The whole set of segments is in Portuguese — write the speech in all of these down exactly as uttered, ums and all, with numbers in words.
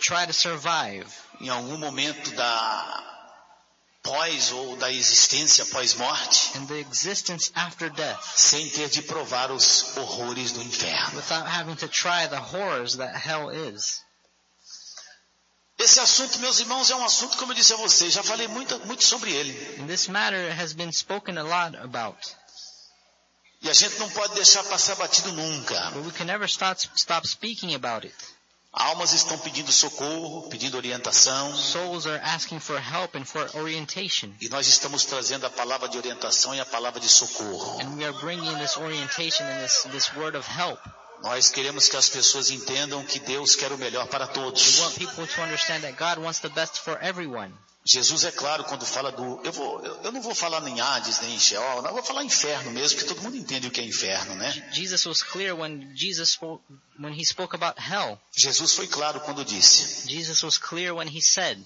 try to survive. Em algum momento da pós ou da existência pós-morte, In the existence after death. sem ter de provar os horrores do inferno. Without having to try the horrors that hell is. Esse assunto, meus irmãos, é um assunto, como eu disse a vocês, já falei muito, muito sobre ele. And this matter has been spoken a lot about. E a gente não pode deixar passar batido nunca. But we can never stop, stop speaking about it. Almas estão pedindo socorro, pedindo orientação. Souls are asking for help and for orientation. E nós estamos trazendo a palavra de orientação e a palavra de socorro. And we are bringing this orientation and this, this word of help. Nós queremos que as pessoas entendam que Deus quer o melhor para We todos. want people to understand that God wants the best for everyone. Jesus é claro quando fala do... Eu, vou, eu, eu não vou falar nem Hades, nem Sheol, não, eu vou falar inferno mesmo, porque todo mundo entende o que é inferno, né? Jesus was clear when Jesus spoke, when he spoke about hell. Jesus foi claro quando disse: Jesus was clear when he said,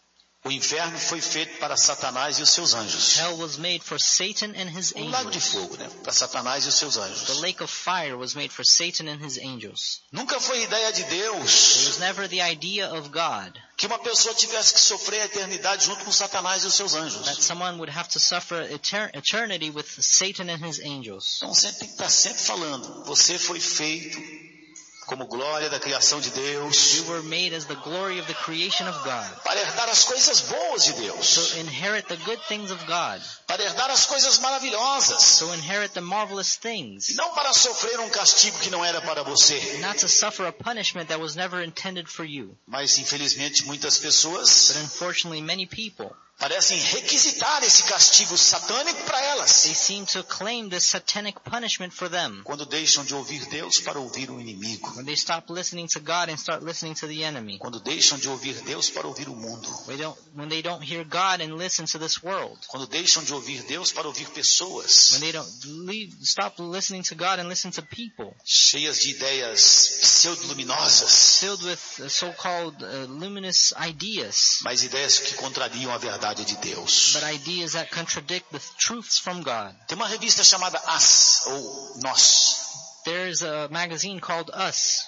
o inferno foi feito para Satanás e os seus anjos. hell was made for Satan and his Um lago de angels. fogo, né? Para Satanás e os seus The anjos. lake of fire was made for Satan and his angels. Nunca foi ideia de It Deus was never the idea of God que uma pessoa tivesse que sofrer a eternidade junto com Satanás e os seus that anjos. someone would have to suffer eter- eternity with Satan and his angels. Então sempre tem que estar sempre falando: você foi feito como glória da criação de We Deus, were made as the glory of the creation of God, para herdar as coisas boas de Deus, to inherit the good things of God, para herdar as coisas maravilhosas, to inherit the marvelous things, e não para sofrer um castigo que não era para você. not to suffer a punishment that was never intended for you. Mas infelizmente muitas pessoas But unfortunately, many people, parecem requisitar esse castigo satânico para they elas, seem to claim this satanic punishment for them quando deixam de ouvir Deus para ouvir o inimigo, when they stop listening to God and start listening to the enemy. quando deixam de ouvir Deus para ouvir o mundo, We don't, when they don't hear God and listen to this world. quando deixam de ouvir Deus para ouvir pessoas When they don't leave, stop listening to God and listen to people cheias de ideias pseudo-luminosas, filled with uh, so-called uh, luminous ideas, mas ideias que contrariam a verdade de Deus. but ideas that contradict the truths from God. Tem uma revista chamada As, ou Nós, There's a magazine called Us,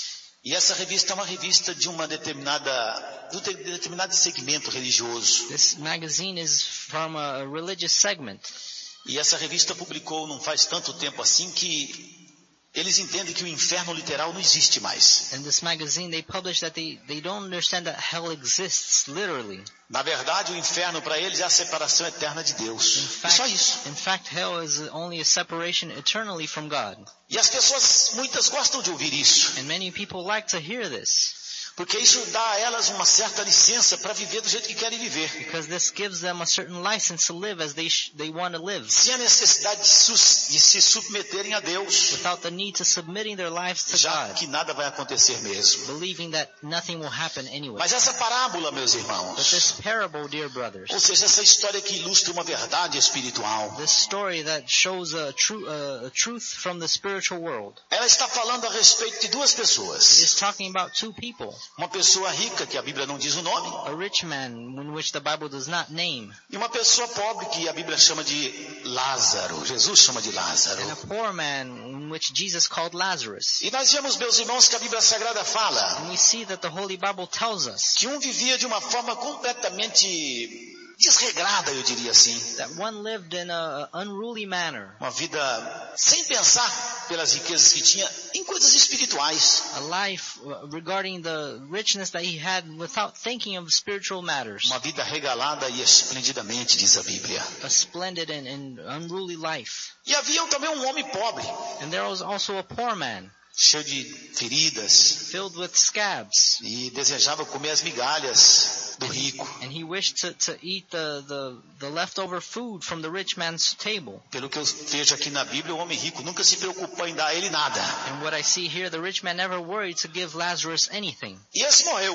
e essa revista é uma revista de uma determinada, de um de- determinado segmento religioso. This magazine is from a religious segment. E essa revista publicou não faz tanto tempo assim que eles entendem que o inferno literal não existe mais. In this magazine, they publish that they, they don't understand that hell exists, literally. Na verdade, o inferno para eles é a separação eterna de Deus. In É fact, só isso. in fact, hell is only a separation eternally from God. E as pessoas, muitas gostam de ouvir isso, And many people like to hear this, porque isso dá a elas uma certa licença para viver do jeito que querem viver, because this gives them a certain license to live as they sh- they want to live, sem a necessidade de, sus- de se submeterem a Deus, without the need to submitting their lives to já God, que nada vai acontecer mesmo. believing that nothing will happen anyway. Mas essa parábola, meus But irmãos, this parable, dear brothers, ou seja, essa história que ilustra uma verdade espiritual, this story that shows a, tru- uh, a truth from the spiritual world, ela está falando a respeito de duas it pessoas. is talking about two people. Uma pessoa rica, que a Bíblia não diz o nome, A rich man, in which the Bible does not name, e uma pessoa pobre, que a Bíblia chama de Lázaro. Jesus chama de Lázaro. and a poor man, in which Jesus called Lazarus. E nós vemos, meus irmãos, que a Bíblia Sagrada fala And we see that the Holy Bible tells us que um vivia de uma forma completamente desregrada, eu diria assim. that one lived in a unruly manner, Uma vida sem pensar pelas riquezas que tinha em coisas espirituais. a life uh, regarding the richness that he had without thinking of spiritual matters, Uma vida regalada e esplendidamente, diz a Bíblia. a splendid and, and unruly life. E havia também um homem pobre, And there was also a poor man, cheio de feridas, filled with scabs, e desejava comer as migalhas do rico. and he wished to, to eat the, the, the leftover food from the rich man's table. Pelo que eu vejo aqui na Bíblia, o homem rico nunca se preocupou em dar a ele nada. And what I see here, the rich man never worried to give Lazarus anything. E esse morreu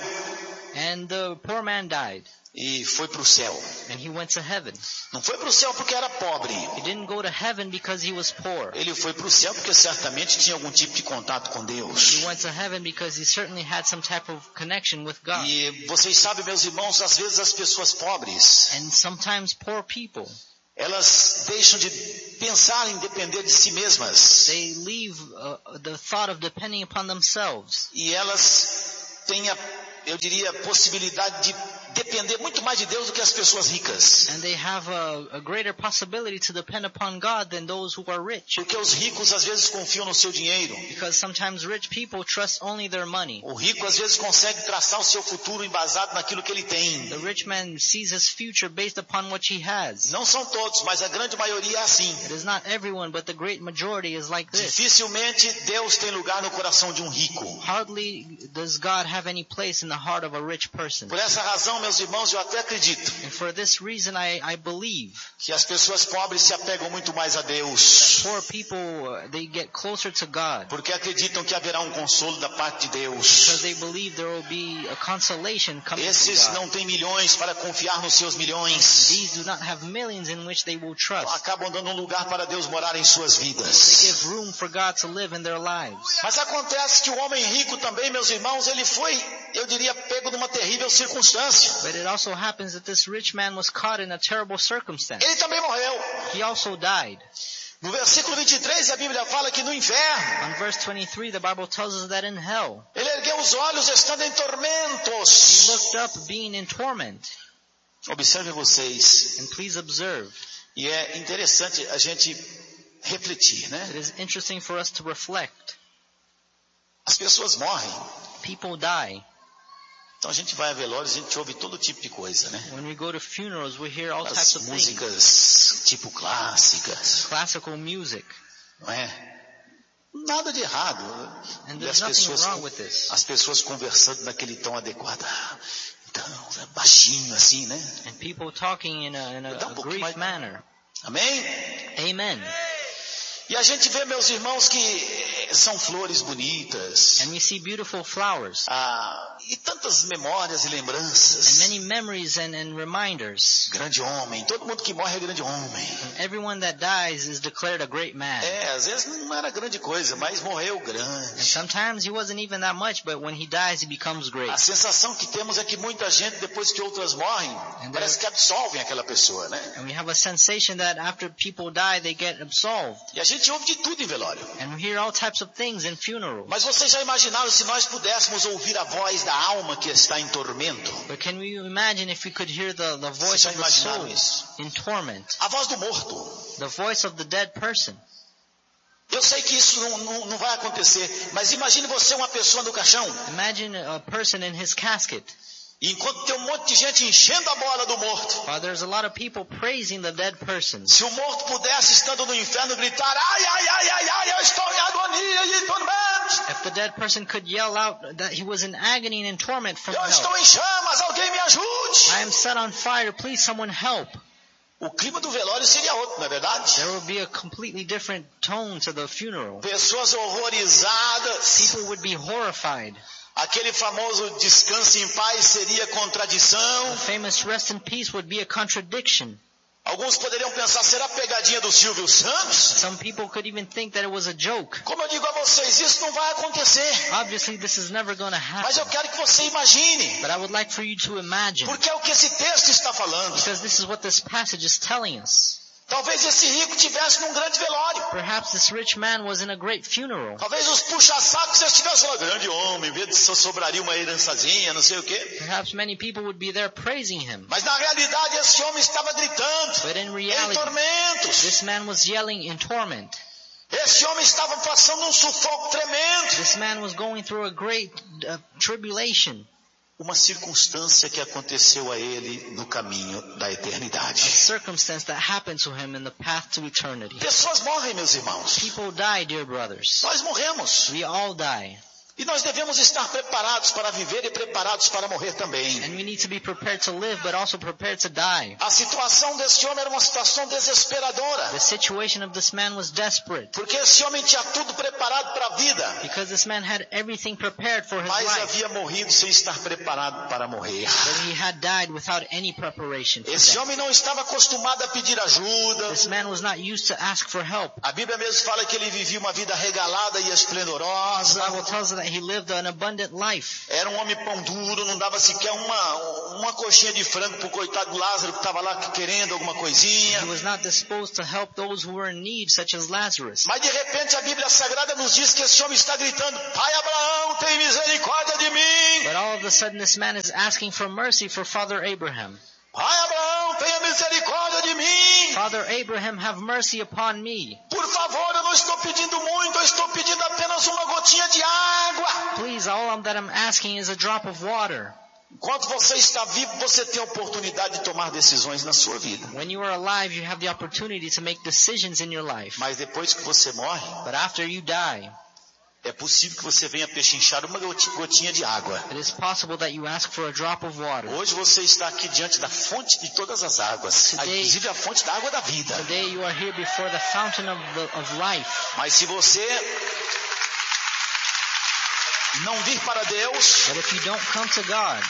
And the poor man died, e foi para o céu. and he went to heaven. Não foi para o céu porque era pobre. He didn't go to heaven because he was poor. Ele foi para o céu porque certamente tinha algum tipo de contato com Deus. He went to heaven because he certainly had some type of connection with God. E vocês sabem, meus irmãos, às vezes as pessoas pobres, And sometimes poor people, elas deixam de pensar em depender de si mesmas. they leave uh, the thought of depending upon themselves. E elas têm a eu diria, possibilidade de depender muito mais de Deus do que as pessoas ricas. And they have a, a greater possibility to depend upon God than those who are rich. Porque os ricos às vezes confiam no seu dinheiro. Because sometimes rich people trust only their money. O rico às vezes consegue traçar o seu futuro embasado naquilo que ele tem. The rich man sees his future based upon what he has. Não são todos, mas a grande maioria é assim. It is not everyone, but the great majority is like this. Dificilmente Deus tem lugar no coração de um rico. Hardly does God have any place in the heart of a rich person. Por essa razão, meus irmãos, eu até acredito And for this reason, I, I believe que as pessoas pobres se apegam muito mais a Deus. poor people, uh, they get closer to God. Porque acreditam que haverá um consolo da parte de Deus. Because they believe there will be a consolation coming Esses from God. não têm milhões para confiar nos seus milhões. These do not have millions in which they will trust. Acabam dando um lugar para Deus morar em suas They vidas. give room for God to live in their lives. Mas acontece que o homem rico também, meus irmãos, ele foi, eu diria, pego numa terrível circunstância. But it also happens that this rich man was caught in a terrible circumstance. Ele também morreu. He also died. No versículo vinte e três, a Bíblia fala que no inferno, On verse twenty-three, the Bible tells us that in hell, ele ergueu os olhos estando em he tormentos. looked up being in torment. Observem vocês, And please observe, e é interessante a gente refletir, né? it is interesting for us to reflect. As pessoas morrem, People die. então a gente vai a velórios e a gente ouve todo tipo de coisa, né? When we go to funerals, we hear all As types of things. músicas tipo clássicas, Classical music. não é? Nada de errado. And E there's as nothing pessoas, wrong with this. as pessoas conversando naquele tom adequado. Ah, então, é baixinho assim, né? And people talking in a, in a, Dá um a pouquinho grief mais- manner. Amém? Amen. E a gente vê, meus irmãos, que são flores bonitas. And we see beautiful flowers. Ah, e tantas memórias e And lembranças. many memories and, and reminders. Grande homem. Todo mundo que morre é grande homem. And everyone that dies is declared a great man. É, às vezes não era grande coisa, mas morreu And grande. sometimes he wasn't even that much, but when he dies, he becomes great. A sensação que temos é que muita gente, depois que outras morrem, parece que absolvem aquela pessoa, né? And we have a sensation that after people die, they get absolved. E a gente ouve de tudo em velório. And we hear all types of things in funerals. Mas vocês já imaginaram se nós pudéssemos ouvir a voz da alma que está em tormento? But can we imagine if we could hear the, the voice já of the soul imaginaram isso? in torment? A voz do morto. The voice of the dead person. Eu sei que isso não, não, não vai acontecer, mas imagine você uma pessoa no caixão, Imagine a person in his casket. e enquanto tem um monte de gente enchendo a bola do morto, While there's a lot of people praising the dead person. se o morto pudesse, estando no inferno, gritar, ai, ai, ai, ai, ai, eu estou em agonia e em tormento, If the dead person could yell out that he was in agony and in torment from eu hell. estou em chamas, alguém me ajude. I am set on fire, please someone help. O clima do velório seria outro, não é verdade? There would be a completely different tone to the funeral. Pessoas horrorizadas, People would be horrified. aquele famoso descanse em paz seria contradição. The famous rest in peace would be a contradiction. Alguns poderiam pensar, será pegadinha do Silvio Santos? Some people could even think that it was a joke. Como eu digo a vocês, isso não vai acontecer. Obviously, this is never going to Mas eu happen. quero que você imagine, But I would like for you to imagine, porque é o que esse texto está falando. because this is what this passage is telling us. Talvez esse rico tivesse num grande velório. Perhaps this rich man was in a great funeral. Talvez os puxa-sacos estivessem lá, grande homem, vê se só sobraria uma herançazinha, não sei o quê. Perhaps many people would be there praising him. Mas na realidade esse homem estava gritando, But in em reality, tormentos. this man was yelling in torment. Esse homem estava passando um sufoco tremendo. This man was going through a great uh, tribulation. Uma circunstância que aconteceu a ele no caminho da A eternidade. circumstance that happened to him in the path to eternity. Pessoas morrem, meus irmãos. People die, dear brothers. Nós morremos. We all die. E nós devemos estar preparados para viver e preparados para morrer também. And we need to be prepared to live, but also prepared to die. A situação desse homem era uma situação desesperadora. The situation of this man was desperate, Porque esse homem tinha tudo preparado para a vida. because this man had everything prepared for his Mas life. havia morrido sem estar preparado para morrer. But he had died without any preparation for Esse death. homem não estava acostumado a pedir ajuda. This man was not used to ask for help. A Bíblia mesmo fala que ele vivia uma vida regalada e The esplendorosa. Bible tells us that he lived an abundant life. Era um homem pão duro, não dava sequer uma, uma coxinha de frango pro coitado Lázaro que estava lá querendo alguma coisinha. He was not disposed to help those who were in need, such as Lazarus. Mas de repente a Bíblia Sagrada nos diz que esse homem está gritando, Pai Abraão, tem misericórdia de mim. But all of a sudden this man is asking for mercy for Father Abraham. Pai Abraão, tenha misericórdia de mim. Father Abraham, have mercy upon me. Por favor, eu não estou pedindo muito, eu estou pedindo apenas uma gotinha de água. Please, all that I'm asking is a drop of water. Enquanto você está vivo, você tem a oportunidade de tomar decisões na sua vida. When you are alive, you have the opportunity to make decisions in your life. Mas depois que você morre, But after you die, é possível que você venha pechinchar uma gotinha de água. it is possible that you ask for a drop of water. Hoje você está aqui diante da fonte de todas as águas, Today- inclusive a fonte da água da vida. Today you are here before the fountain of, the, of life. Mas se você não vir para Deus, But if you don't come to God,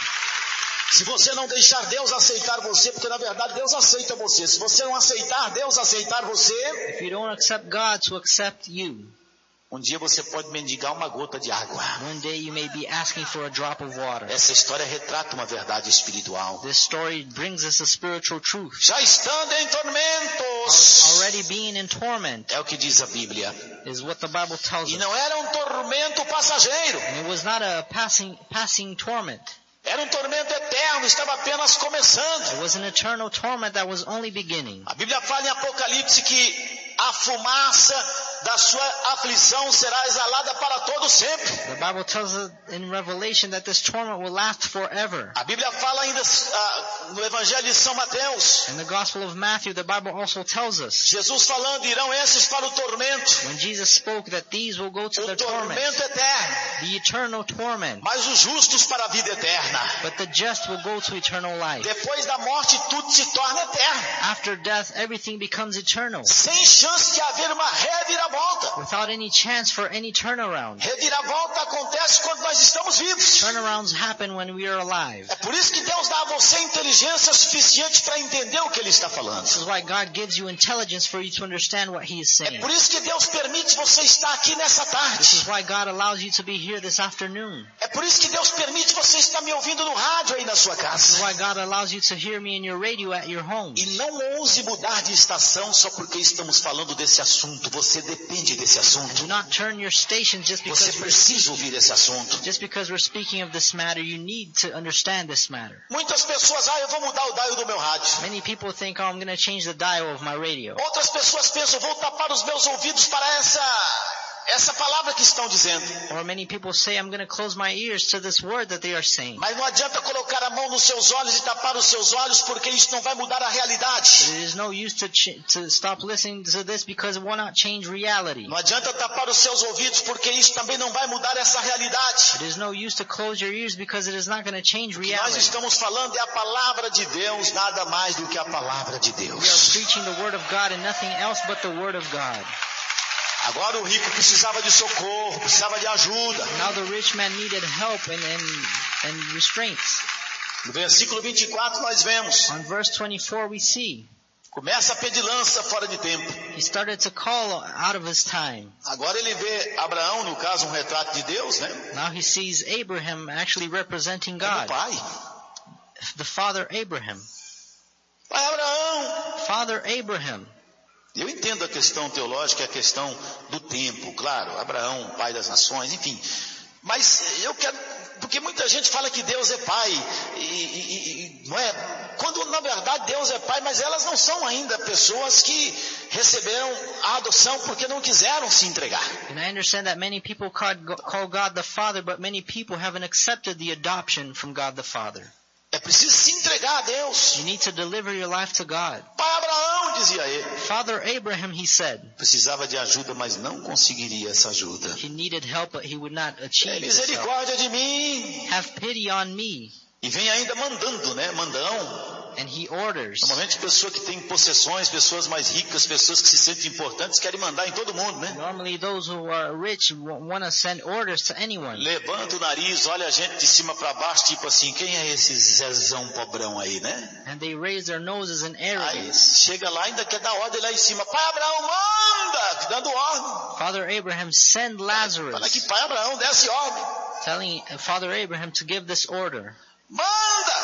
se você não deixar Deus aceitar você, porque na verdade Deus aceita você. Se você não aceitar Deus aceitar você, if you don't accept God to accept you, um dia você pode mendigar uma gota de água. one day you may be asking for a drop of water. Essa história retrata uma verdade espiritual. This story brings us a spiritual truth. Já estando em tormentos, Already being in torment é o que diz a Bíblia. is what the Bible tells E us. não era um tormento passageiro, And it was not a passing, passing torment. era um tormento eterno, estava apenas começando. It was an eternal torment that was only beginning. A Bíblia fala em Apocalipse que a fumaça da sua aflição será exalada para todo sempre. The Bible tells us in Revelation that this torment will last forever. A Bíblia fala ainda uh, no Evangelho de São Mateus, In the Gospel of Matthew, the Bible also tells us, Jesus falando, irão esses para o tormento, when Jesus spoke, that these will go to o the torment, tormento eterno, the eternal torment, mas os justos para a vida eterna. but the just will go to eternal life. Depois da morte tudo se torna eterno, After death, everything becomes eternal, sem chance de haver uma reviravolta. without any chance for any turnaround. Reviravolta acontece quando nós estamos vivos. Turnarounds happen when we are alive. É por isso que Deus dá a você inteligência suficiente para entender o que Ele está falando. This is why God gives you intelligence for you to understand what He is É saying. por isso que Deus permite você estar aqui nessa This is tarde. why God allows you to be here this afternoon. É por isso que Deus permite você estar me ouvindo no rádio aí na sua This is casa. why God allows you to hear me in your radio at your home. E não ouse mudar de estação só porque estamos falando desse assunto. Você depende desse assunto. Do not turn your station just Você because we're, precisa ouvir esse assunto. just because we're speaking of this matter. You need to understand this matter. Muitas pessoas, ah, eu vou mudar o dial do meu rádio. Many people think, oh, I'm going to change the dial of my radio. Outras pessoas pensam, vou tapar os meus ouvidos para essa, essa palavra que estão dizendo. Or many people say, I'm going to close my ears to this word that they are saying. Mas não adianta colocar a mão nos seus olhos e tapar os seus olhos, porque isso não vai mudar a But realidade. it is no use to, ch- to stop listening to this because it will not change reality. Não adianta tapar os seus ouvidos, porque isso também não vai mudar essa realidade. It is no use to close your ears because it is not going to change O que nós reality. estamos falando é a palavra de Deus, nada mais do que a palavra de We are Deus. preaching the word of God and nothing else but the word of God. Agora o rico precisava de socorro, precisava de ajuda. Now the rich man needed help and, and, and restraints. No versículo vinte e quatro nós vemos, On verse twenty-four we see, começa a pedilança fora de tempo. he started to call out of his time. Agora ele vê Abraão, no caso um retrato de Deus, né? Now he sees Abraham actually representing Como God. pai. The father Abraham. Pai Abraão. Father Abraham. Eu entendo a questão teológica, a questão do tempo, claro, Abraão, pai das nações, enfim. Mas eu quero, porque muita gente fala que Deus é pai, e, e, e não é? Quando na verdade Deus é pai, mas elas não são ainda pessoas que receberam a adoção porque não quiseram se entregar. And I understand that many people call call God the Father, but many people haven't accepted the adoption from God the Father. É preciso se entregar a Deus. You need to deliver your life to God. Pai Abraão, dizia ele, Father Abraham, he said, precisava de ajuda, mas não conseguiria essa ajuda. he needed help, but he would not Tem achieve this help. misericórdia de mim. Have pity on me. E vem ainda mandando, né? Mandão. And he orders. Normalmente pessoa que tem possessões, pessoas mais ricas, pessoas que se sentem importantes, querem mandar em todo mundo, né? Normally those who are rich want to send orders to anyone. Levanta o nariz, olha a gente de cima para baixo, tipo assim, quem é esse Zezão pobrão aí, né? And they raise their noses in Aí arrogance. chega lá, ainda quer dar ordem lá em cima. Pai Abraão, manda! Dando ordem. Father Abraham, send Fala aqui, Lazarus. Pai Abraão, desce ordem. Telling Father Abraham to give this order. Manda!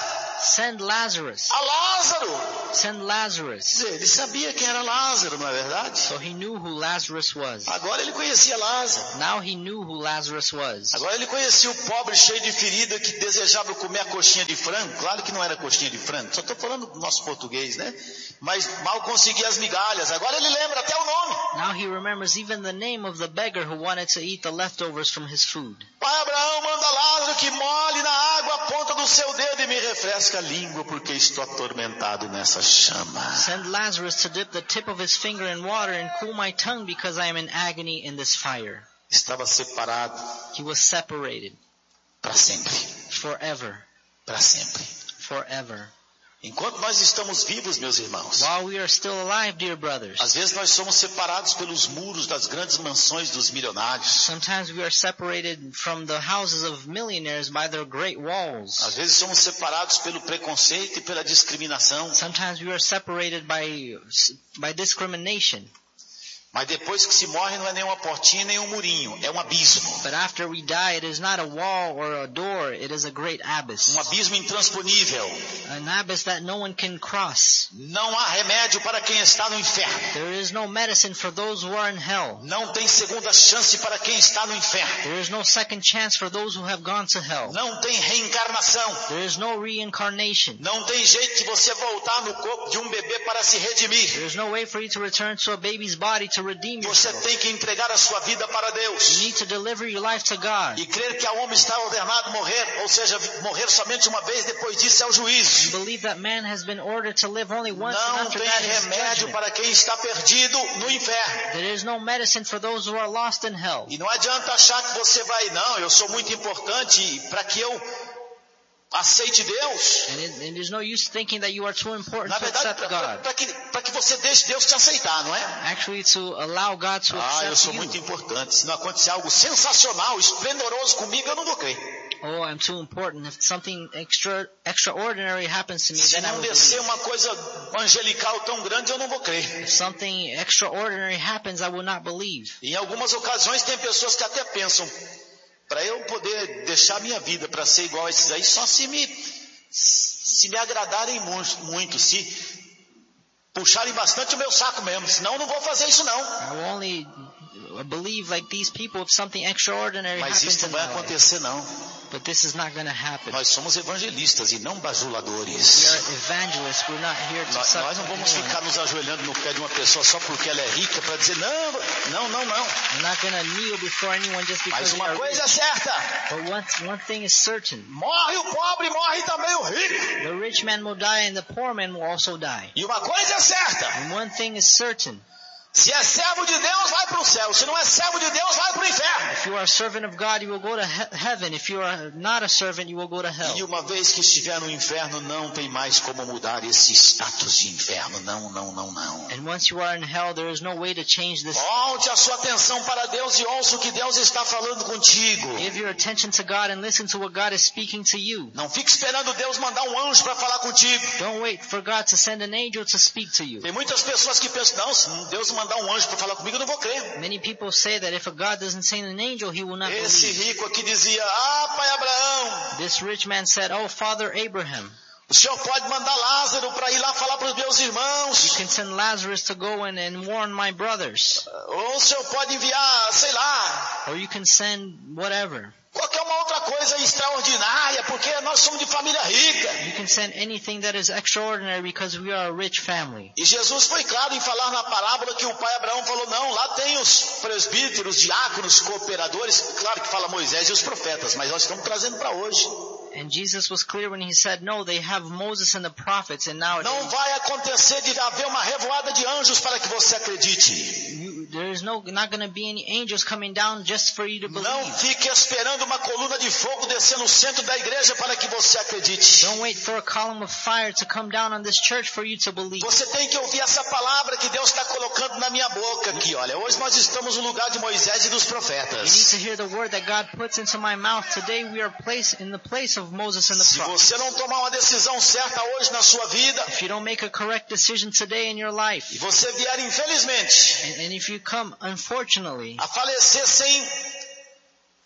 Send Lazarus. A Lázaro. Send Lazarus. Ele sabia quem era Lázaro, não é verdade? So he knew who Lazarus was. Agora ele conhecia Lázaro. Now he knew who Lazarus was. Agora ele conhecia o pobre cheio de ferida que desejava comer a coxinha de frango. Claro que não era coxinha de frango, só estou falando do nosso português, né? Mas mal conseguia as migalhas. Agora ele lembra até o nome. Now he remembers even the name of the beggar who wanted to eat the leftovers from his food. Pai Abraão, manda Lázaro que molhe na água a ponta do seu dedo e me refresca a língua, porque estou atormentado nessa chama. Send Lazarus to dip the tip of his finger in water and cool my tongue because I am in agony in this fire. Estava separado He was separated para sempre. forever. Para sempre. Forever. Enquanto nós estamos vivos, meus irmãos, While we are still alive, dear brothers, às vezes nós somos separados pelos muros das grandes mansões dos milionários. sometimes we are separated from the houses of millionaires by their great walls. Às vezes somos separados pelo preconceito e pela discriminação. Sometimes we are separated by by discrimination. Mas depois que se morre não é nem uma portinha nem um murinho, é um abismo. But after we die, it is not a wall or a door, it is a great abyss. Um abismo intransponível. An abyss that no one can cross. Não há remédio para quem está no inferno. There is no medicine for those who are in hell. Não tem segunda chance para quem está no inferno. There is no second chance for those who have gone to hell. Não tem reencarnação. There is no reincarnation. Não tem jeito de você voltar no corpo de um bebê para se redimir. There is no way for you to return to a baby's body to redeem Você yourself. tem que entregar a sua vida para Deus. You need to deliver your life to God. E crer que a homem está ordenado morrer, ou seja, morrer somente uma vez, depois disso é o And juízo. believe that man has been ordered to live only once, and Não after tem that is remédio judgment. para quem está perdido no inferno. There is no medicine for those who are lost in hell. E não adianta achar que você vai, não, eu sou muito importante para que eu aceite Deus. And, it, and there's no use thinking that you are too important Na to verdade, accept God. para que, para que você deixe Deus te aceitar, não é? Actually, to allow God to Ah, eu accept sou you. muito importante. Se não acontecer algo sensacional, esplendoroso comigo, eu não vou crer. Oh, I'm too important. If something extra extraordinary happens to me, Se then I não will descer believe. uma coisa angelical tão grande, eu não vou crer. If something extraordinary happens, I will not believe. Em algumas ocasiões tem pessoas que até pensam, para eu poder deixar minha vida para ser igual a esses aí, só se me se me agradarem muito, muito, se puxarem bastante o meu saco mesmo, senão eu não vou fazer isso não. I will only believe like these people if something extraordinary Mas happens isso in não vai my life. acontecer não. But this is not going to happen. Nós somos evangelistas e não We bajuladores. are evangelists. We're not here to Nós, suck nós não vamos anyone. ficar nos ajoelhando no pé de uma pessoa só porque ela é rica para dizer não, não, não, não. We're not going to kneel before anyone just Mas because they uma are coisa é rich. certa, But one, one thing is certain. morre o pobre, morre também o rico. The rich man will die and the poor man will also die. E uma coisa é certa, And one thing is certain. se é servo de Deus, vai para o céu. Se não é servo de Deus, vai para o inferno. If you are a servant of God, you will go to he- heaven. If you are not a servant, you will go to E hell. uma vez que estiver no inferno, não tem mais como mudar esse status de inferno. Não, não, não, não. And once you are in hell, there is no way to change this. Volte a sua atenção para Deus e ouça o que Deus está falando contigo. Give your attention to God and listen to what God is speaking to you. Não fique esperando Deus mandar um anjo para falar contigo. Don't wait for God to send an angel to speak to you. Tem muitas pessoas que pensam, não, se Deus mandar um anjo para falar comigo, eu não vou crer. Many people say that if a God doesn't send an angel, he will not Esse believe. rico aqui dizia, ah, pai Abraão, This rich man said, "Oh, Father Abraham, o senhor pode mandar Lázaro para ir lá falar para os meus you irmãos. can send Lazarus to go in and warn my brothers. Ou o senhor pode enviar, sei lá, Or you can send whatever. qualquer uma outra coisa extraordinária, porque nós somos de família rica. You can send anything that is extraordinary because we are a rich family." E Jesus foi claro em falar na parábola que o pai Abraão falou, não, lá tem os presbíteros, diáconos, cooperadores, claro que fala Moisés e os profetas, mas nós estamos trazendo para hoje. And Jesus was clear when he said, no, they have Moses and the prophets, and now Não vai acontecer de haver uma revoada de anjos para que você acredite. you, there is no not going to be any angels coming down just for you to Não believe. fique esperando uma coluna de fogo descer no centro da igreja para que você acredite. Don't wait for a column of fire to come down on this church for you to believe. Você tem que ouvir essa palavra que Deus está colocando na minha boca aqui, olha. Hoje nós estamos no lugar de Moisés e dos You need profetas. to hear the word that God puts into my mouth. Today we are placed in the place of Moses and the Se prophets. você não tomar uma decisão certa hoje na sua vida, If you don't make a correct decision today in your life, e você vier infelizmente and, and if you come, unfortunately, a falecer sem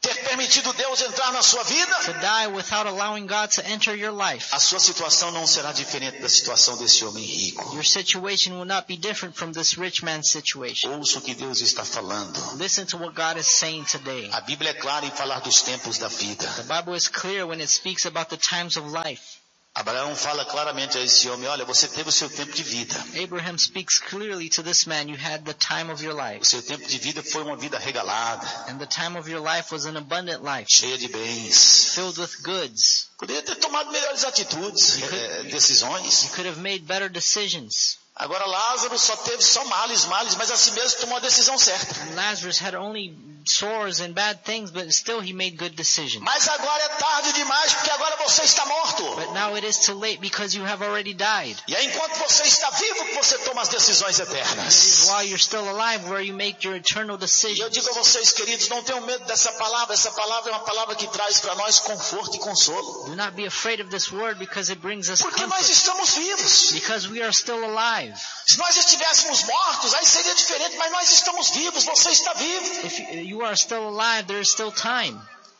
ter permitido Deus entrar na sua vida, to die without allowing God to enter your life, a sua situação não será diferente da situação desse homem rico. your situation will not be different from this rich man's situation. Ouça o que Deus está falando. Listen to what God is saying today. A Bíblia é clara em falar dos tempos da vida. The Bible is clear when it speaks about the times of life. Abraão fala claramente a esse homem, olha, você teve o seu tempo de vida. Abraham speaks clearly to this man, you had the time of your O life. seu tempo de vida foi uma vida regalada, And the time of your life was an abundant life, cheia de bens. filled with goods. Poderia ter tomado melhores atitudes, eh, decisões. You could have made better decisions. Agora Lázaro só teve só males, males, mas assim mesmo tomou a decisão certa. And Lazarus had only sores and bad things, but still he made good decisions. Mas agora é tarde demais, porque agora você está morto. But now it is too late because you have already died. E é enquanto você está vivo que você toma as decisões It is eternas. while you're still alive where you make your eternal E eu decisions. digo a vocês, queridos, não tenham medo dessa palavra. Essa palavra é uma palavra que traz para nós conforto e consolo. Do not be afraid of this word because it brings us Porque nós comfort. estamos vivos. Because we are still alive. Se nós estivéssemos mortos, aí seria diferente, mas nós estamos vivos, você está vivo. If you you are still alive, there is still time.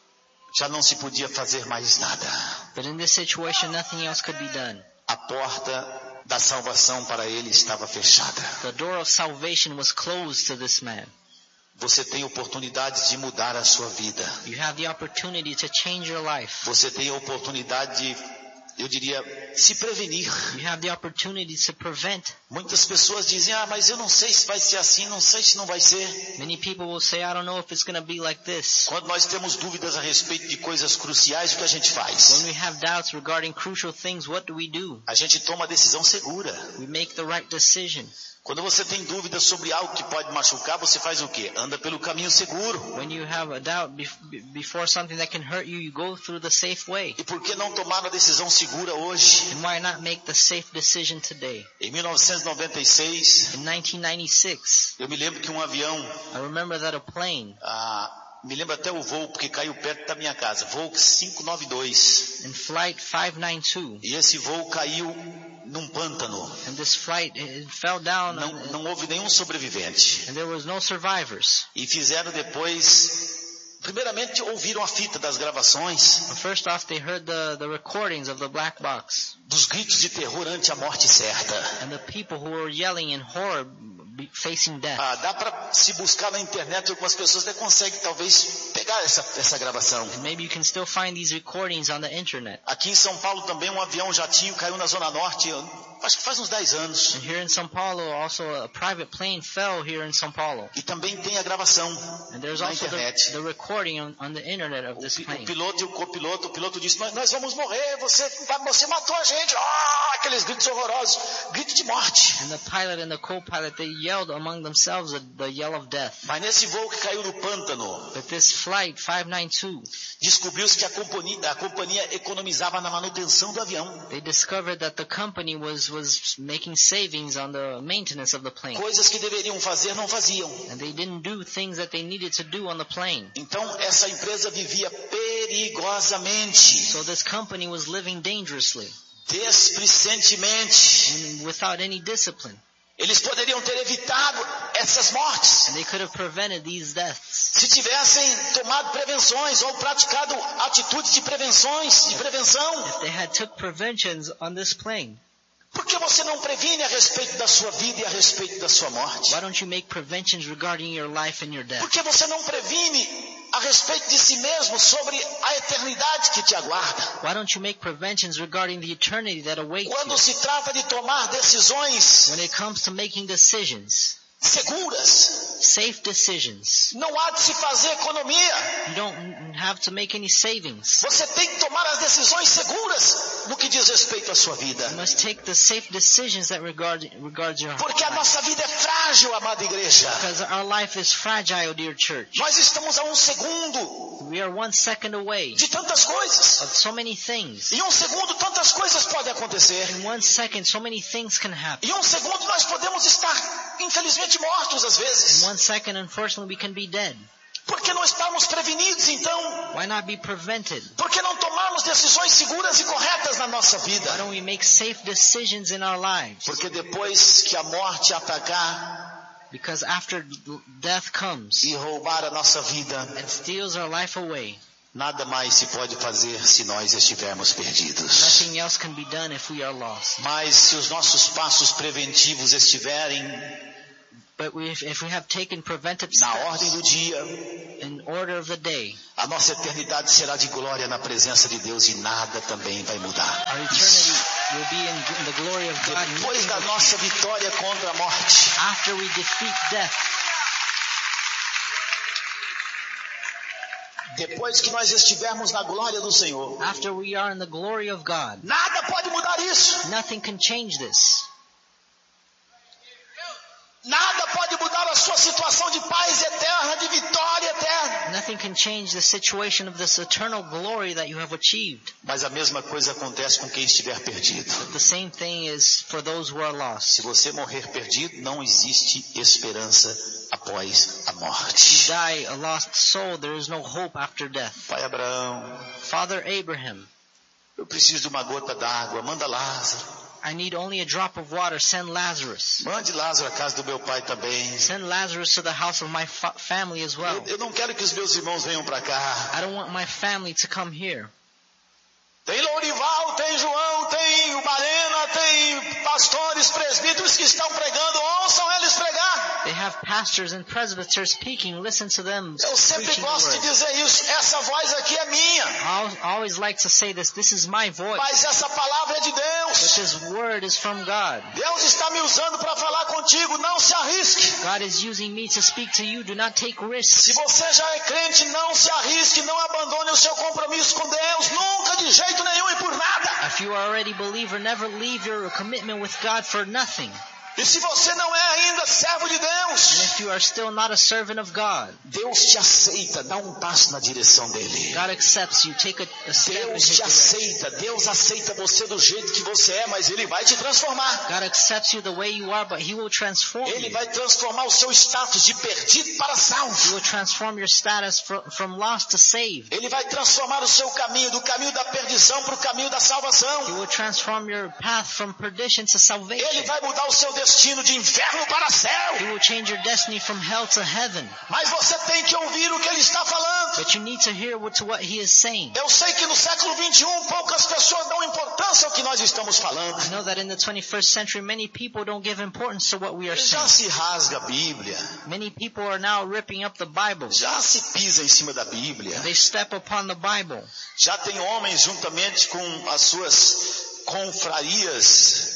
Já não se podia fazer mais nada. But in this situation, nothing else could be done. A porta da salvação para ele estava fechada. The door of salvation was closed to this man. Você tem oportunidade de mudar a sua vida. You have the opportunity to change your life. Você tem a oportunidade de, eu diria, se prevenir. You have the opportunity to prevent. Muitas pessoas dizem, ah, mas eu não sei se vai ser assim, não sei se não vai ser. Many people will say, I don't know if it's going to be like this. Quando nós temos dúvidas a respeito de coisas cruciais, o que a gente faz? When we have doubts regarding crucial things, what do we do? A gente toma a decisão segura. We make the right decision. Quando você tem dúvidas sobre algo que pode machucar, você faz o quê? Anda pelo caminho seguro. When you have a doubt bef- before something that can hurt you, you go through the safe way. E por que não tomar a decisão segura hoje? And why not make the safe decision today? Em mil novecentos e noventa e seis, In nineteen ninety-six, eu me lembro que um avião, I remember that a plane ah, me lembro até o voo, porque caiu perto da minha casa, voo quinhentos e noventa e dois. in flight five ninety-two, E esse voo caiu num pântano. and this flight it fell down, Não, and, não houve nenhum sobrevivente. and there was no survivors. E fizeram depois, primeiramente ouviram a fita das gravações, But first off, they heard the, the recordings of the black box, dos gritos de terror ante a morte certa. and the people who were yelling in horror, be- facing death. Ah, dá para se buscar na internet, algumas pessoas até conseguem talvez pegar essa, essa gravação. And maybe you can still find these recordings on the internet. Aqui em São Paulo também um avião jatinho caiu na Zona Norte, eu acho que faz uns dez anos. And here in São Paulo, also a private plane fell here in São Paulo. E também tem a gravação And there's na also the, internet. the recording on, on the internet of O, this pi- o plane. piloto e o copiloto, o piloto disse, nós, nós vamos morrer, você, vai- você matou a gente. Ah, aqueles gritos horrorosos, grito de morte. And the pilot and the co-pilot, they yelled among themselves the, the yell of death. Mas nesse voo que caiu no pântano, But this flight, five ninety-two, descobriu-se que a companhia, a companhia economizava na manutenção do avião. they discovered that the company was, was making savings on the maintenance of the plane. Coisas que deveriam fazer, não faziam. And they didn't do things that they needed to do on the plane. Então essa empresa vivia perigosamente, So this company was living dangerously desprecentemente. and without any discipline. Eles poderiam ter evitado essas mortes And they could have prevented these deaths se tivessem tomado prevenções ou praticado atitudes de prevenções, de prevenção. if they had took preventions on this plane. Por que você não previne a respeito da sua vida e a respeito da sua morte? Why don't you make preventions regarding your life and your death? Por que você não previne a respeito de si mesmo sobre a eternidade que te aguarda? Why don't you make preventions regarding the eternity that awaits Quando you? se trata de tomar decisões When it comes to making decisions, seguras, safe decisions, não há de se fazer economia. you don't have to make any savings. Você tem que tomar as decisões seguras no que diz respeito à sua vida. You must take the safe decisions that regard regards your Porque a life. nossa vida é frágil, amada igreja. Because our life is fragile, dear church. Nós estamos a um segundo We are one second away de tantas coisas. of so many things. Em um segundo, tantas coisas podem acontecer. In one second, so many things can happen. Em um segundo, nós podemos estar, infelizmente, mortos às In vezes. one second, unfortunately, we can be dead. Por que não estamos prevenidos, então? Why not be prevented? Por que não tomarmos decisões seguras e corretas na nossa vida? Why don't we make safe decisions in our lives? Porque depois que a morte atacar, Because after death comes e roubar a nossa vida, and steals our life away, nada mais se pode fazer se nós estivermos perdidos. nothing else can be done if we are lost. Mas se os nossos passos preventivos estiverem But we, if, if we have taken preventive na ordem steps do dia, in order of the day, a nossa eternidade será de glória na presença de Deus e nada também vai mudar. our eternity will be in, in the glory of God. Depois da nossa vitória contra a morte, After we defeat death, depois que nós estivermos na glória do Senhor, after we are in the glory of God, nada pode mudar isso. nothing can change this. Nada pode mudar a sua situação de paz eterna, de vitória eterna. Nothing can change the situation of this eternal glory that you have achieved. Mas a mesma coisa acontece com quem estiver perdido. But the same thing is for those who are lost. Se você morrer perdido, não existe esperança após a If morte. you die a lost soul, there is no hope after death. Pai Abraão, Father Abraham, eu preciso de uma gota d'água, manda Lázaro. I need only a drop of water. Send Lazarus. Mande Lázaro à casa do meu pai também. Send Lazarus to the house of my fa- family as well. Eu, eu não quero que os meus irmãos venham para cá. I don't want my family to come here. Tem Lourival, tem João, tem o Marena, tem pastores, presbíteros que estão pregando. Ouçam eles pregar. They have pastors and presbyters speaking. Listen to them Eu sempre preaching the gosto de word. dizer isso. Essa voz aqui é minha. I always like to say this. This is my voice. Mas essa palavra é de But Deus. this word is from God. Deus está me usando para falar contigo. Não se arrisque. God is using me to speak to you. Do not take risks. Se você já é crente, não se arrisque. Não abandone o seu compromisso com Deus. Nunca, de jeito nenhum e por nada. If you are already a believer, never leave your commitment with God for nothing. E se você não é ainda servo de And Deus, if you are still not a servant of God, Deus te aceita. Dá um passo na direção dele. God accepts you. Take a, a step in Deus His te direction. aceita. Deus aceita você do jeito que você é, mas Ele vai te transformar. God accepts you the way you are, but He will transform Ele you. vai transformar o seu status de perdido para He salvo. will transform your status from, from lost to saved. Ele vai transformar o seu caminho do caminho da perdição para o caminho da He salvação. will transform your path from perdition to Ele salvation. vai mudar o seu destino de inferno para céu. He will change your destiny from hell to heaven. Mas você tem que ouvir o que Ele está falando. But you need to hear what, to what He is saying. Eu sei que no século vinte e um poucas pessoas dão importância ao que nós estamos falando. I know that in the twenty-first century, many people don't give importance to what we are Já saying. se rasga a Bíblia. Many people are now ripping up the Bible. Já se pisa em cima da Bíblia. They step upon the Bible. Já tem homens juntamente com as suas confrarias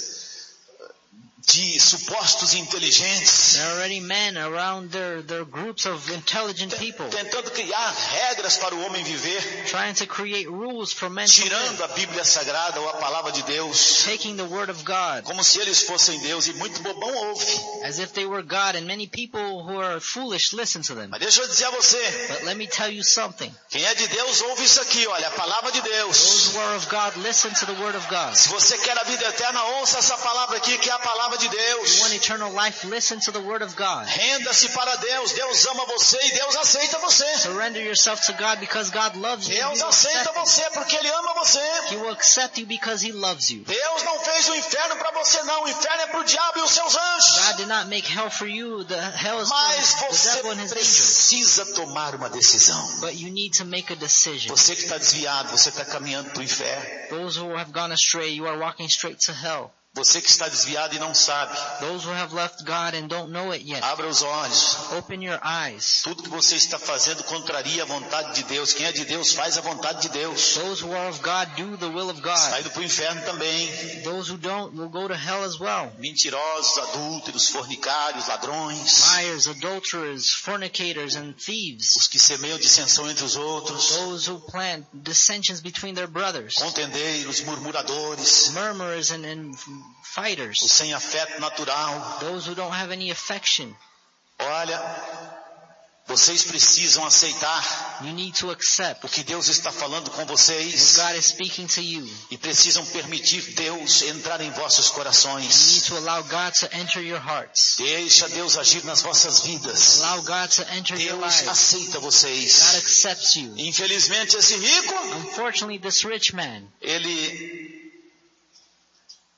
de supostos inteligentes, There are already men around their, their groups of intelligent people tentando criar regras para o homem viver, trying to create rules for men to tirando live, a Bíblia Sagrada ou a Palavra de Deus, taking the word of God como se eles fossem Deus, e muito bobão ouve. as if they were God, and many people who are foolish listen to them. Mas deixa eu dizer a você, But let me tell you something. quem é de Deus ouve isso aqui, olha, a Palavra de Those Deus. who are of God, listen to the word of God. Se você quer a vida eterna, ouça essa palavra aqui, que é a Palavra de If you Deus. want eternal life, listen to the word of God. Renda-se para Deus, Deus ama você e Deus aceita você. Surrender yourself to God because God loves you. He Deus will aceita accept you. você porque Ele ama você. He will accept you because He loves you. Deus não fez o inferno para você não, o inferno é para o diabo e os seus anjos. God did not make hell for you. The hell is Mas for the você devil and his angels. precisa tomar uma decisão. But you need to make a decision. Você que está desviado, você está caminhando para o inferno. Those who have gone astray, you are walking straight to hell. Você que está desviado e não sabe, Those who have left God and don't know it yet, abra os olhos. open your eyes. Tudo que você está fazendo contraria a vontade de Deus. Quem é de Deus faz a vontade de Deus. Those who are of God do the will of Está God. indo para o inferno também. Those who don't will go to hell as well. Mentirosos, adúlteros, fornicários, ladrões. Liars, adulterers, fornicators, and thieves. Os que semeiam dissensão entre os outros. Those who plant dissensions between their brothers. Contendeiros, murmuradores. Murmurers and, and Os fighters. sem afeto natural. Those who don't have any affection. Olha, vocês precisam aceitar You need to accept o que Deus está falando com what vocês God is speaking to you. e precisam permitir Deus entrar em vossos You need corações. to allow God to enter your hearts. Deixa Deus agir nas vossas vidas. Allow God to enter your Deus lives. aceita God vocês. accepts you. Infelizmente esse rico, Unfortunately, this rich man, ele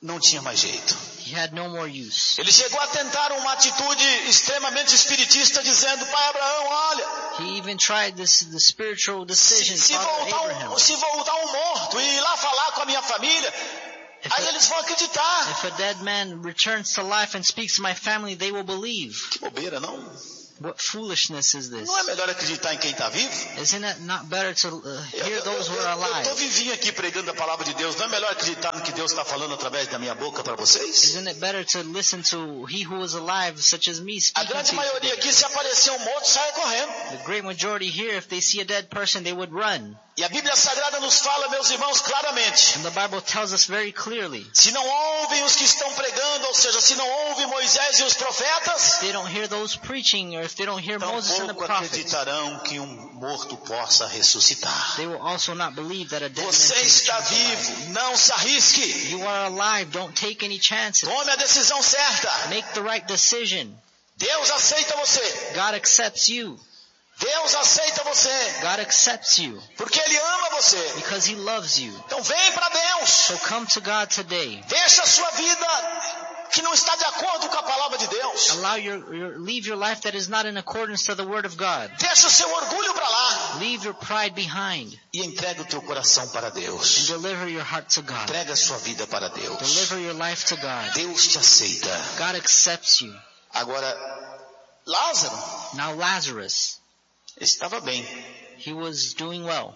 não tinha mais jeito. He had no more use. Ele chegou a tentar uma atitude extremamente espiritista, dizendo: pai Abraão, olha, He even tried this the spiritual decision, se Father voltar, Abraham. um, se voltar um morto e ir lá falar com a minha família, If aí a, eles vão acreditar. if a dead man returns to life and speaks to my family, they will believe. Que bobeira, não? What foolishness is this? Não é melhor acreditar em quem está vivo? Isn't it not better to uh, Eu hear those who are estou alive? vivinho aqui pregando a palavra de Deus. Não é melhor acreditar no que Deus está falando através da minha boca para vocês? Isn't it better to listen to he who is alive, such as me, A speaking grande to you maioria today? aqui, se aparecer um morto, sai correndo. The great majority here, if they see a dead person, they would run. E a Bíblia Sagrada nos fala, meus irmãos, claramente. And the Bible tells us very clearly, Se não ouvem os que estão pregando, ou seja, se não ouvem Moisés e os profetas, if they don't hear those preaching, or if they don't hear Moses and the tampouco prophets, acreditarão que um morto possa ressuscitar. they will also not believe that a dead man Você can está return to life. vivo, não se arrisque. You are alive, don't take any chances. Tome a decisão certa. Make the right decision. Deus aceita você. God accepts you. Deus aceita você. God accepts you Porque Ele ama você. because He loves you. Então vem para Deus. So come to God today. Deixa a sua vida que não está de acordo com a palavra de Deus. Allow your, your leave your life that is not in accordance to the word of God. Deixa o seu orgulho para lá. Leave your pride behind E entrega o teu coração para and Deus. deliver your heart to God. Entrega a sua vida para Deus. Deliver your life to God. Deus te aceita. God accepts you. Agora, Lázaro Now Lazarus, estava bem. he was doing well.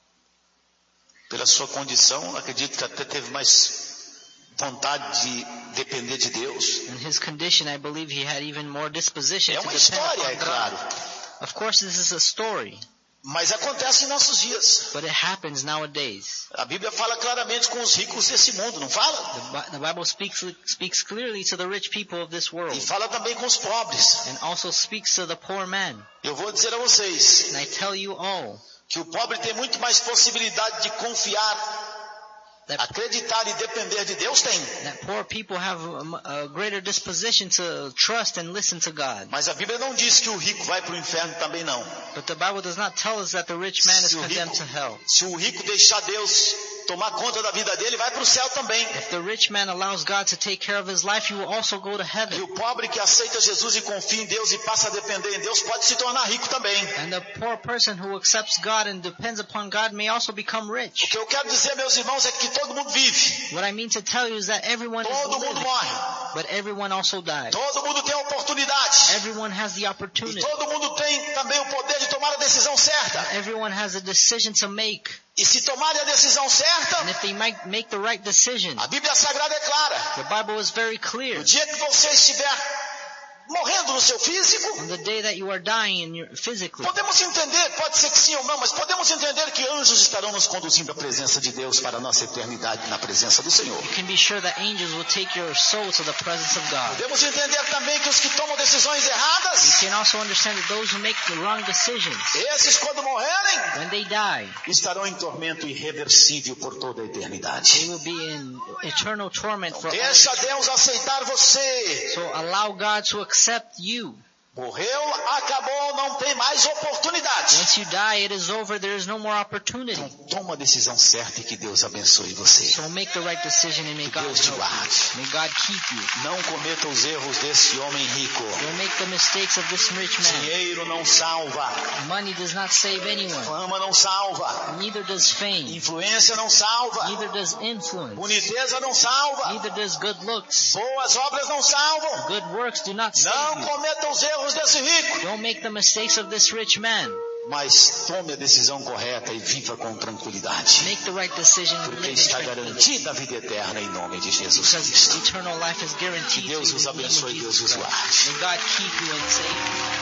Pela sua condição, acredito que até teve mais vontade de depender de Deus. In his condition, I believe he had even more disposition É to uma depend história, é upon God. claro. Of course, this is a story, Mas acontece em nossos dias. but it happens nowadays. A Bíblia fala claramente com os ricos desse mundo, não fala? The, Bi- the Bible speaks speaks clearly to the rich people of this world E fala também com os pobres. and also speaks to the poor man. Eu vou dizer a vocês And I tell you all que o pobre tem muito mais possibilidade de confiar, that acreditar e depender de Deus, tem. that poor people have a, a greater disposition to trust and listen to God. Mas a Bíblia não diz que o rico vai para o inferno também não. But the Bible does not tell us that the rich man is Se o condemned rico, to hell. se o rico deixar Deus tomar conta da vida dele, vai para o céu também. If the rich man allows God to take care of his life, he will also go to E heaven. o pobre que aceita Jesus e confia em Deus e passa a depender em Deus pode se tornar rico também. And the poor person who accepts God and depends upon God may also become O rich. que eu quero dizer, meus irmãos, é que todo mundo vive. What I mean to tell you is that everyone is Todo mundo living, morre. but everyone also dies. Todo mundo tem a oportunidade. Everyone has the E opportunity. todo mundo tem também o poder de tomar a decisão certa. Everyone has a decision to make. E se tomarem a decisão certa, And if they might make the right decision, a Bíblia Sagrada é clara. the Bible is very clear. No dia que você estiver morrendo no seu físico, On the day that you are dying in your, physically, podemos entender, pode ser que sim ou não, mas podemos entender que anjos estarão nos conduzindo à presença de Deus para a nossa eternidade na presença do Senhor. you can be sure that angels will take your soul to the presence of God. Podemos entender também que os que tomam decisões You erradas, can also understand that those who make the wrong decisions, esses quando morrerem, when they die, estarão em tormento irreversível por toda a they eternidade. will be in eternal torment for all. Deixa Deus aceitar você. So allow God to accept you. Morreu, acabou, não tem mais oportunidade. Once you die, it is over. There is no more opportunity. Então toma a decisão certa e que Deus abençoe você. So make the right decision and may Que God Deus te help guarde. you. May God keep you. Não cometa os erros desse homem rico. Don't make the mistakes of this rich man. Dinheiro não salva. Money does not save anyone. Fama não salva. Neither does fame. Influência não salva. Neither does influence. Boniteza não salva. Neither does good looks. Boas obras não salvam. Good works do not save Não you. cometa os erros desse rico. Don't make the mistakes of this rich man. Mas tome a decisão correta e viva com tranquilidade. Make the right decision and Porque live in está tranquility. garantida a vida eterna em nome de Jesus Because Cristo. eternal life is guaranteed Que to Deus you os in the name of abençoe, Deus Jesus os Christ. guarde. May God keep you and save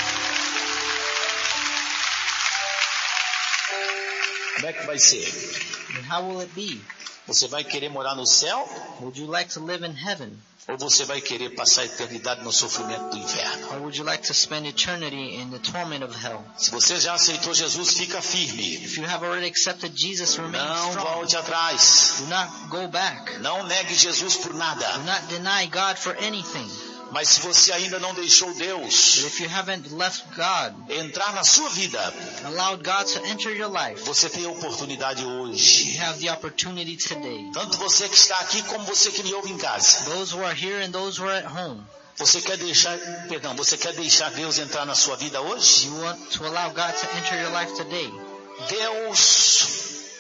you. Como é que vai ser? And how will it be? Você vai querer morar no céu? Would you like to live in heaven? Ou você vai querer passar a eternidade no sofrimento do inferno? Or would you like to spend eternity in the torment of hell? Se você já aceitou Jesus, fica firme. If you have already accepted Jesus, remain Não strong. volte atrás. Do not go back. Não negue Jesus por nada. Do not deny God for anything. Mas se você ainda não deixou Deus But if you haven't left God, entrar na sua vida, allowed God to enter your life, você tem a oportunidade hoje. you have the opportunity today. Tanto você que está aqui como você que me ouve em casa. Those who are here and those who are at home, Você quer deixar, perdão, você quer deixar Deus entrar na sua vida hoje? you want to allow God to enter your life today. Deus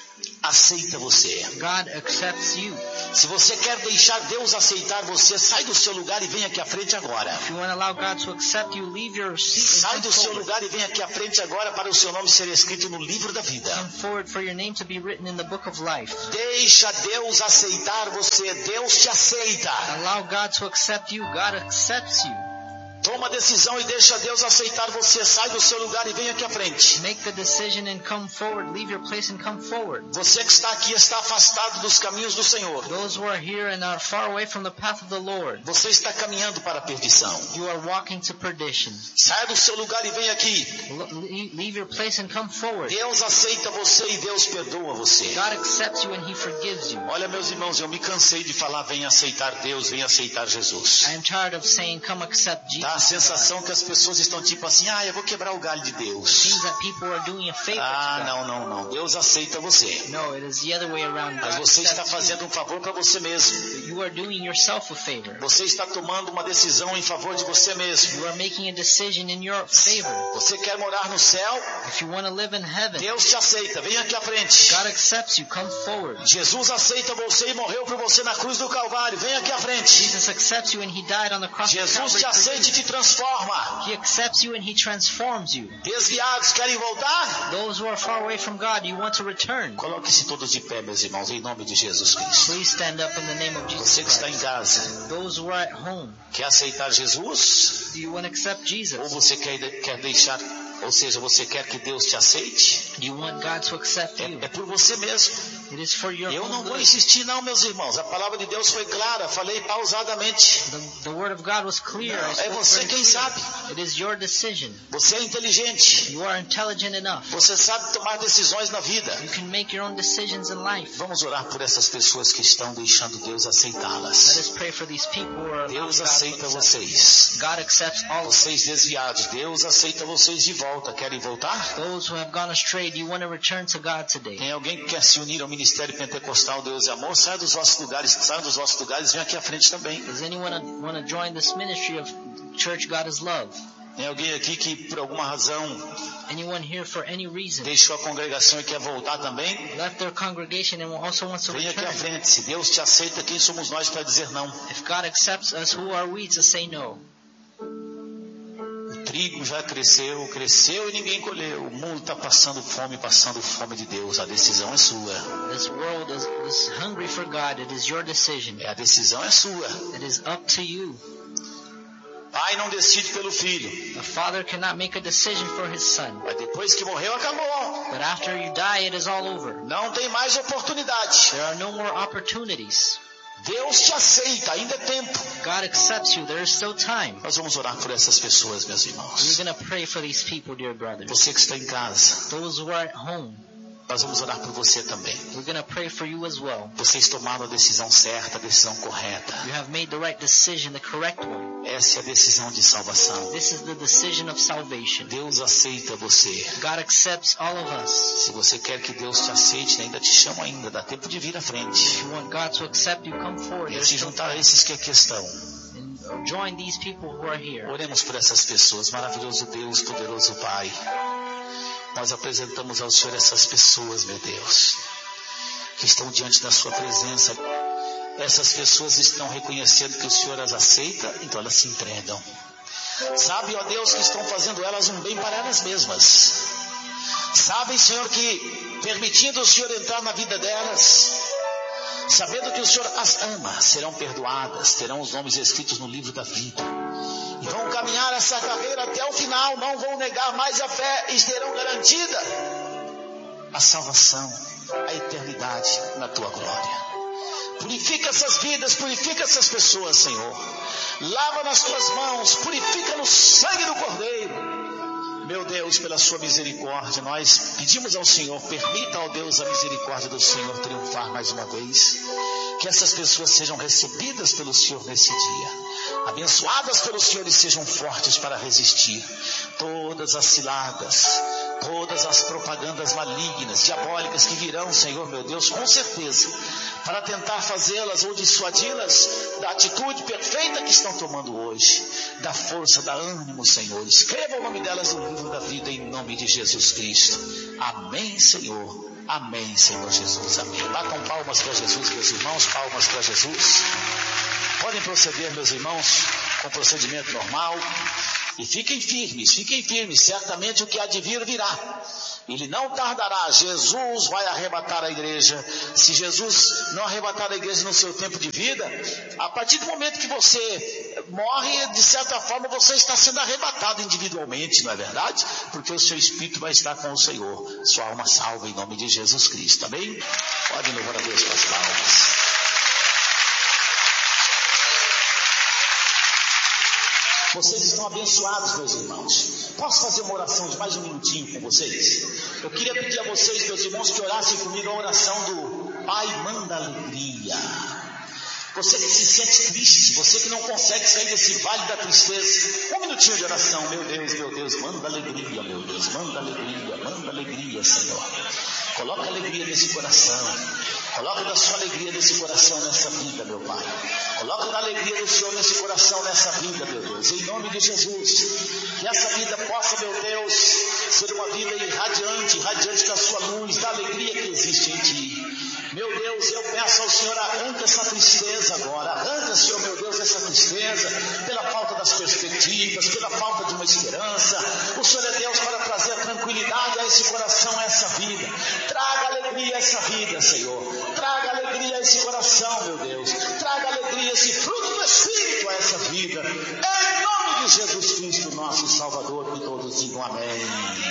aceita você. God accepts you. Se você quer deixar Deus aceitar você, sai do seu lugar e vem aqui à frente agora. If you want to allow God to accept you, leave your seat and Sai come do seu forward. lugar e vem aqui à frente agora para o seu nome ser escrito no livro da vida. Come forward for your name to be written in the book of life. Deixa Deus aceitar você. Deus te aceita. Allow God to accept you. God accepts you. Toma a decisão e deixa Deus aceitar você. Sai do seu lugar e vem aqui à frente. Make the decision and come forward. Leave your place and come forward. Você que está aqui está afastado dos caminhos do Senhor. Those who are here and are far away from the path of the Lord, Você está caminhando para a perdição. you are walking to perdition. Saia do seu lugar e vem aqui. L- leave your place and come forward. Deus aceita você e Deus perdoa você. God accepts you and He forgives you. Olha, meus irmãos, eu me cansei de falar, venha aceitar Deus, venha aceitar Jesus. I am tired of saying, come accept Jesus. Dá a sensação que as pessoas estão tipo assim, ah, eu vou quebrar o galho de Deus. Seems that people are doing a favor Ah, to God. não, não, não. Deus aceita você. No, it is the other way around. Mas God você está accepts fazendo um favor para você mesmo. you. You are doing yourself a favor. Você está tomando uma decisão em favor de você mesmo. You are making a decision in your favor. Você quer morar no céu? If you want to live in heaven, Deus te aceita. Vem aqui à frente. God accepts you. Come forward. Jesus aceita você e morreu por você na cruz do Calvário. Vem aqui à frente. Jesus accepts you and He died on the cross of Jesus te Calvary. aceita e te transforma. He accepts you and He transforms you. Desviados querem voltar? Those who are far away from God, you want to return. Coloque-se todos de pé, meus irmãos, em nome de Jesus Cristo. Please stand up in the name of Jesus Você que está em Christ. casa, Those who are at home, quer aceitar Jesus? do you want to accept Ou Jesus? você quer, quer deixar, ou seja, você quer que Deus te aceite? Do you want God to accept you? É, é por você mesmo. It is for your Eu own não vou good. insistir não, meus irmãos. A palavra de Deus foi clara, falei pausadamente. The, the word of God was clear. I É spoke você very quem clear. sabe. It is your decision. Você é inteligente. You are intelligent enough. Você sabe tomar decisões na vida. You can make your own decisions in life. Vamos orar por essas pessoas que estão deixando Deus Let aceitá-las. us pray for these people who are allowing Deus God to aceita accept. vocês. God accepts all of us. Vocês desviados, Deus aceita vocês de volta. Querem voltar? Those who have gone astray, do you want to return to God today? Tem alguém que quer se unir ao Ministério Pentecostal Deus e Amor? Saia dos vossos lugares, saia dos vossos lugares, vem aqui à frente também. Does anyone want to join this ministry of Church God is Love? Tem alguém aqui que por alguma razão Anyone here for any reason deixou a congregação e quer voltar também? left their congregation and also wants to Vem aqui à return? frente. Se Deus te aceita, quem somos nós para dizer não? If God accepts us, who are we to say no? O trigo já cresceu, cresceu e ninguém colheu. O mundo está passando fome, passando fome de Deus. A decisão é sua. This world is, is hungry for God. It is your decision. É, a decisão é sua. It is up to you. Pai não decide pelo filho. The father cannot make a decision for his son. Mas depois que morreu, acabou. But after you die, it is all over. Não tem mais oportunidade. There are no more opportunities. Deus te aceita, ainda é tempo. God accepts you. There is still time. Nós vamos orar por essas pessoas, meus We're irmãos. going to pray for these people, dear brothers. Você que está em casa, Those who are at home, nós vamos orar por você também. we're going to pray for you as well. Vocês tomaram a decisão certa, a decisão correta. You have made the right decision, the correct one. Essa é a decisão de salvação. This is the decision of salvation. Deus aceita você. God accepts all of us. Se você quer que Deus te aceite, ainda te chamo ainda, dá tempo de vir à frente. If you want God to accept you, come forward. E There's se still juntar a time. esses que aqui estão. And join these people who are here. Oremos por essas pessoas. Maravilhoso Deus, poderoso Pai. Nós apresentamos ao Senhor essas pessoas, meu Deus, que estão diante da sua presença. Essas pessoas estão reconhecendo que o Senhor as aceita, então elas se entregam. Sabe, ó Deus, que estão fazendo elas um bem para elas mesmas. Sabem, Senhor, que permitindo o Senhor entrar na vida delas, sabendo que o Senhor as ama, serão perdoadas, terão os nomes escritos no livro da vida. E vão caminhar essa carreira até o final, não vão negar mais a fé e terão garantida a salvação, a eternidade na tua glória. Purifica essas vidas, purifica essas pessoas, Senhor. Lava nas tuas mãos, purifica no sangue do Cordeiro. Meu Deus, pela sua misericórdia, nós pedimos ao Senhor, permita, ó Deus, a misericórdia do Senhor triunfar mais uma vez. Que essas pessoas sejam recebidas pelo Senhor nesse dia. abençoadas pelo Senhor, e sejam fortes para resistir todas as ciladas, todas as propagandas malignas, diabólicas que virão, Senhor meu Deus, com certeza, para tentar fazê-las ou dissuadi-las da atitude perfeita que estão tomando hoje. Dá força, dá ânimo, Senhor. Escreva o nome delas no livro da vida, em nome de Jesus Cristo. Amém, Senhor. Amém, Senhor Jesus. Amém. Batam palmas para Jesus, meus irmãos, palmas para Jesus. Podem proceder, meus irmãos, com procedimento normal. E fiquem firmes, fiquem firmes, certamente o que há de vir virá. Ele não tardará, Jesus vai arrebatar a igreja. Se Jesus não arrebatar a igreja no seu tempo de vida, a partir do momento que você morre, de certa forma você está sendo arrebatado individualmente, não é verdade? Porque o seu espírito vai estar com o Senhor. Sua alma salva em nome de Jesus Cristo, amém? Pode louvar a Deus com as palmas. Vocês estão abençoados, meus irmãos. Posso fazer uma oração de mais um minutinho com vocês? Eu queria pedir a vocês, meus irmãos, que orassem comigo a oração do Pai manda alegria. Você que se sente triste, você que não consegue sair desse vale da tristeza, um minutinho de oração. Meu Deus, meu Deus, manda alegria, meu Deus, manda alegria, manda alegria, Senhor. Coloca alegria nesse coração. Coloca da sua alegria nesse coração, nessa vida, meu Pai. Coloca da alegria do Senhor nesse coração, nessa vida, meu Deus. Em nome de Jesus. Que essa vida possa, meu Deus, ser uma vida irradiante, irradiante da sua luz, da alegria que existe em Ti. Meu Deus, eu peço ao Senhor, arranca essa tristeza agora. Arranca, Senhor, meu Deus, essa tristeza pela falta das perspectivas, pela falta de uma esperança. O Senhor é Deus para trazer tranquilidade a esse coração, a essa vida. Traga alegria a essa vida, Senhor. Traga alegria a esse coração, meu Deus. Traga alegria, esse fruto do Espírito a essa vida. Em nome de Jesus Cristo, nosso Salvador, que todos digam amém.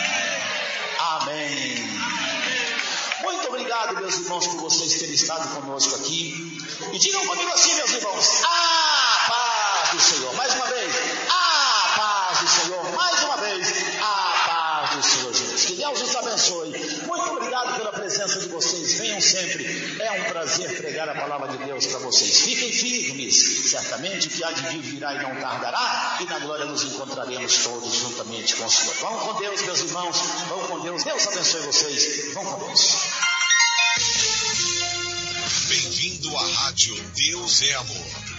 Amém. Muito obrigado, meus irmãos, por vocês terem estado conosco aqui. E digam comigo assim, meus irmãos: a paz do Senhor. Mais uma vez, a paz do Senhor. Mais uma vez, a paz do Senhor Jesus. Que Deus os abençoe. Muito obrigado pela presença de vocês. Venham sempre. É um prazer pregar a palavra de Deus para vocês. Fiquem firmes. Certamente o que há de vir virá e não tardará. E na glória nos encontraremos todos juntamente com o Senhor. Vão com Deus, meus irmãos. Vão com Deus. Deus abençoe vocês. Vão com Deus. Bem-vindo à Rádio Deus é Amor.